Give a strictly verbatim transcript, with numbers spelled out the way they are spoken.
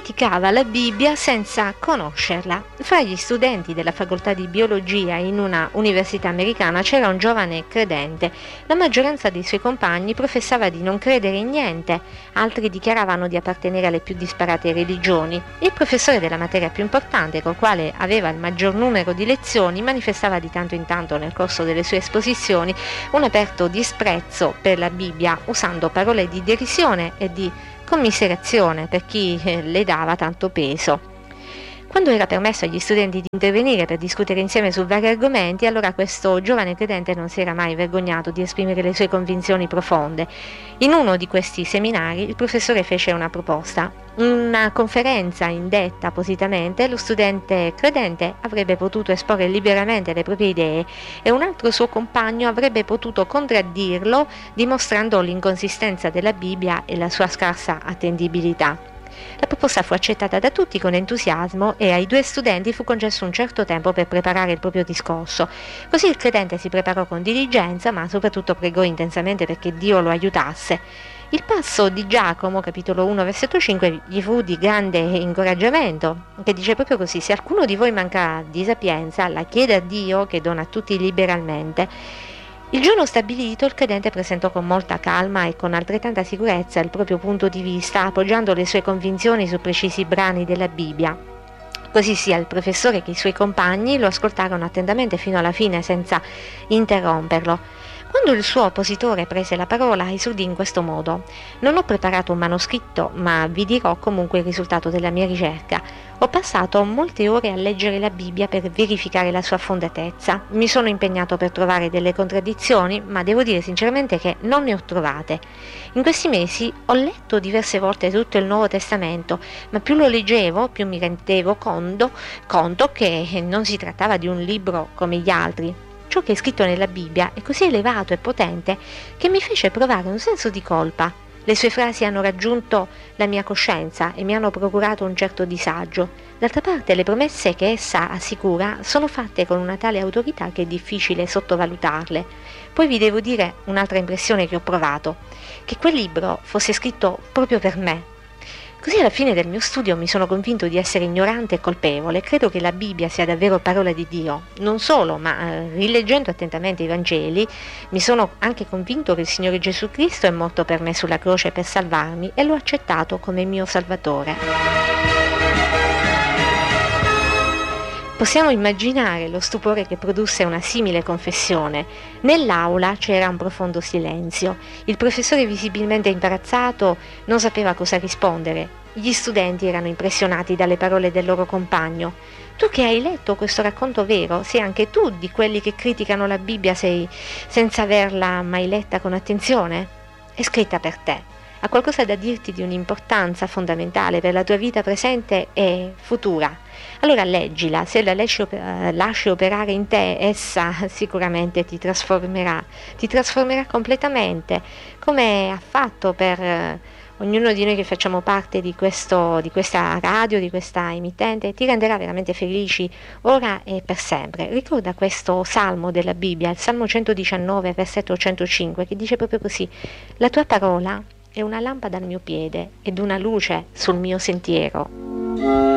criticava la Bibbia senza conoscerla. Fra gli studenti della facoltà di biologia in una università americana c'era un giovane credente. La maggioranza dei suoi compagni professava di non credere in niente, altri dichiaravano di appartenere alle più disparate religioni. Il professore della materia più importante, col quale aveva il maggior numero di lezioni, manifestava di tanto in tanto nel corso delle sue esposizioni un aperto disprezzo per la Bibbia, usando parole di derisione e di commiserazione per chi eh, le dava tanto peso. Quando era permesso agli studenti di intervenire per discutere insieme su vari argomenti, allora questo giovane credente non si era mai vergognato di esprimere le sue convinzioni profonde. In uno di questi seminari il professore fece una proposta. Una conferenza indetta appositamente, lo studente credente avrebbe potuto esporre liberamente le proprie idee e un altro suo compagno avrebbe potuto contraddirlo, dimostrando l'inconsistenza della Bibbia e la sua scarsa attendibilità. La proposta fu accettata da tutti con entusiasmo e ai due studenti fu concesso un certo tempo per preparare il proprio discorso. Così il credente si preparò con diligenza, ma soprattutto pregò intensamente perché Dio lo aiutasse. Il passo di Giacomo, capitolo uno, versetto cinque, gli fu di grande incoraggiamento, che dice proprio così: se qualcuno di voi manca di sapienza, la chieda a Dio che dona a tutti liberalmente. Il giorno stabilito il credente presentò con molta calma e con altrettanta sicurezza il proprio punto di vista, appoggiando le sue convinzioni su precisi brani della Bibbia. Così sia il professore che i suoi compagni lo ascoltarono attentamente fino alla fine senza interromperlo. Quando il suo oppositore prese la parola, esordì in questo modo: non ho preparato un manoscritto, ma vi dirò comunque il risultato della mia ricerca. Ho passato molte ore a leggere la Bibbia per verificare la sua fondatezza. Mi sono impegnato per trovare delle contraddizioni, ma devo dire sinceramente che non ne ho trovate. In questi mesi ho letto diverse volte tutto il Nuovo Testamento, ma più lo leggevo, più mi rendevo conto, conto che non si trattava di un libro come gli altri. Ciò che è scritto nella Bibbia è così elevato e potente che mi fece provare un senso di colpa. Le sue frasi hanno raggiunto la mia coscienza e mi hanno procurato un certo disagio. D'altra parte, le promesse che essa assicura sono fatte con una tale autorità che è difficile sottovalutarle. Poi vi devo dire un'altra impressione che ho provato: che quel libro fosse scritto proprio per me. Così alla fine del mio studio mi sono convinto di essere ignorante e colpevole. Credo che la Bibbia sia davvero parola di Dio. Non solo, ma eh, rileggendo attentamente i Vangeli mi sono anche convinto che il Signore Gesù Cristo è morto per me sulla croce per salvarmi e l'ho accettato come mio Salvatore. Possiamo immaginare lo stupore che produsse una simile confessione. Nell'aula c'era un profondo silenzio. Il professore, visibilmente imbarazzato, non sapeva cosa rispondere. Gli studenti erano impressionati dalle parole del loro compagno. Tu che hai letto questo racconto vero, sei anche tu di quelli che criticano la Bibbia sei, senza averla mai letta con attenzione? È scritta per te. Ha qualcosa da dirti di un'importanza fondamentale per la tua vita presente e futura. Allora leggila, se la lasci, oper- lasci operare in te, essa sicuramente ti trasformerà, ti trasformerà completamente, come ha fatto per eh, ognuno di noi che facciamo parte di, questo, di questa radio, di questa emittente. Ti renderà veramente felici ora e per sempre. Ricorda questo salmo della Bibbia, il Salmo centodiciannove, versetto centocinque, che dice proprio così: la tua parola è una lampada al mio piede ed una luce sul mio sentiero.